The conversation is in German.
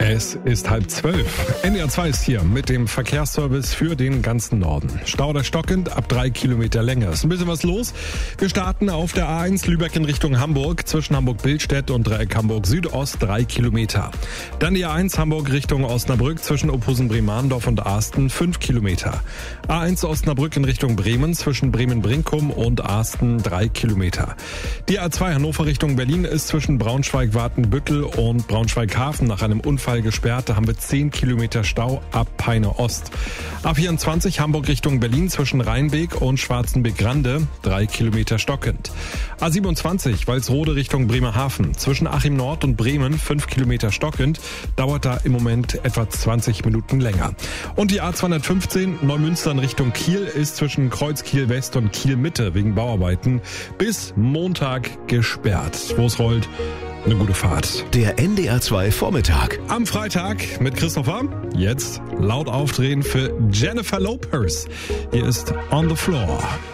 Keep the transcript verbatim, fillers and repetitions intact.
Es ist halb zwölf. N D R zwei ist hier mit dem Verkehrsservice für den ganzen Norden. Stau oder stockend ab drei Kilometer Länge. Ist ein bisschen was los. Wir starten auf der A eins Lübeck in Richtung Hamburg, zwischen Hamburg-Billstedt und Dreieck Hamburg-Südost drei Kilometer. Dann die A eins Hamburg Richtung Osnabrück zwischen Ophusen-Bremandorf und Ahsten fünf Kilometer. A eins Osnabrück in Richtung Bremen zwischen Bremen-Brinkum und Ahsten drei Kilometer. Die A zwei Hannover Richtung Berlin ist zwischen Braunschweig-Watenbüttel und Braunschweig-Hafen nach einem Unfall gesperrt. Da haben wir zehn Kilometer Stau ab Peine Ost. A vierundzwanzig Hamburg Richtung Berlin zwischen Rheinbeek und Schwarzenbeek-Grande drei Kilometer stockend. A siebenundzwanzig Walsrode Richtung Bremerhaven zwischen Achim Nord und Bremen fünf Kilometer stockend. Dauert da im Moment etwa zwanzig Minuten länger. Und die A zweihundertfünfzehn Neumünster in Richtung Kiel ist zwischen Kreuz Kiel West und Kiel Mitte wegen Bauarbeiten bis Montag gesperrt. Wo es rollt, eine gute Fahrt. Der N D R zwei Vormittag. Am Freitag mit Christopher. Jetzt laut aufdrehen für Jennifer Lopez. Hier ist On the Floor.